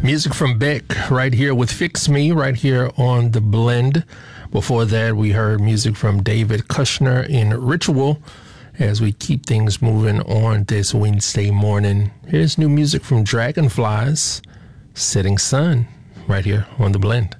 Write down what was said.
Music from Beck right here with Fix Me right here on The Blend. Before that, we heard music from David Kushner in Ritual as we keep things moving on this Wednesday morning. Here's new music from Dragonflies, Setting Sun, right here on The Blend.